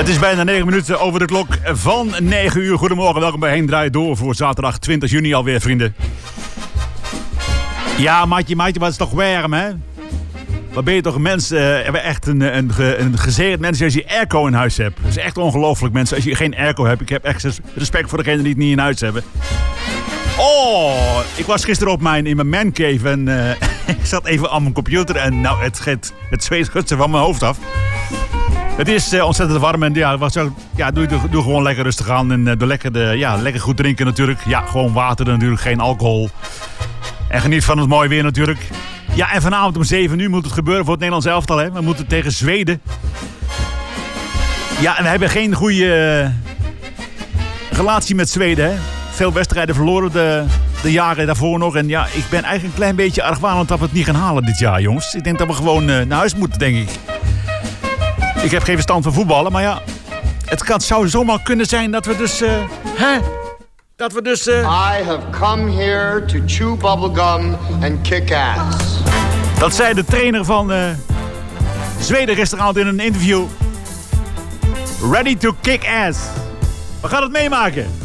Het is bijna 9 minuten over de klok van 9 uur. Goedemorgen, welkom bij Heen Draait Door voor zaterdag 20 juni alweer, vrienden. Ja, maatje, wat is toch warm, hè? Wat ben je toch een mens, echt een gezeerd mens als je airco in huis hebt. Dat is echt ongelooflijk, mensen, als je geen airco hebt. Ik heb echt respect voor degenen die het niet in huis hebben. Oh, ik was gisteren in mijn mancave en ik zat even aan mijn computer en nou, het zweet schudde van mijn hoofd af. Het is ontzettend warm en doe gewoon lekker rustig aan en doe lekker goed drinken natuurlijk. Ja, gewoon water natuurlijk, geen alcohol. En geniet van het mooie weer natuurlijk. Ja, en vanavond om 7 uur moet het gebeuren voor het Nederlands elftal, hè. We moeten tegen Zweden. Ja, en we hebben geen goede relatie met Zweden, hè. Veel wedstrijden verloren de jaren daarvoor nog. En ja, ik ben eigenlijk een klein beetje argwanend dat we het niet gaan halen dit jaar, jongens. Ik denk dat we gewoon naar huis moeten, denk ik. Ik heb geen verstand van voetballen, maar ja, zou zomaar kunnen zijn dat we dus... I have come here to chew bubblegum and kick ass. Dat zei de trainer van Zweden gisteravond in een interview. Ready to kick ass. We gaan het meemaken.